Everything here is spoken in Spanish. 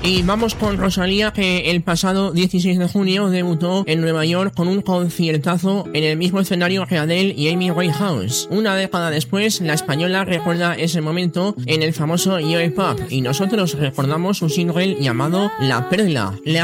Y vamos con Rosalía, que el pasado 16 de junio debutó en Nueva York con un conciertazo en el mismo escenario que Adele y Amy Winehouse. Una década después, la española recuerda ese momento en el famoso Joy Pop y nosotros recordamos su single llamado La Perla.